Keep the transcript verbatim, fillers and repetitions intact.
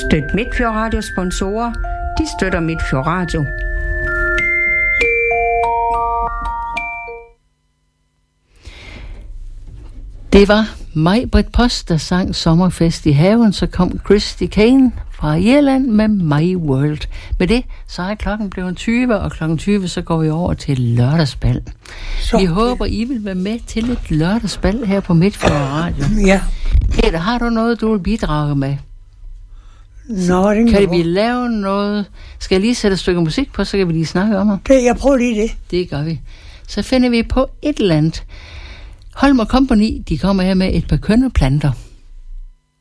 Støt Midtfjord Radio sponsorer. De støtter Midtfjord Radio. Det var Maj-Britt Post, der sang Sommerfest i haven. Så kom Christy Kane fra Irland med My World. Med det, så er klokken blevet tyve, og klokken tyve, så går vi over til lørdagsbal. Så, vi håber, I vil være med til et lørdagsbal her på Midtfjord Radio. Ja. Peter, har du noget, du vil bidrage med? Nå, det kan vi lave noget? Skal jeg lige sætte et stykke musik på, så kan vi lige snakke om det? Det, jeg prøver lige det. Det gør vi. Så finder vi på et eller andet. Holm og Company, de kommer her med et par kønne planter.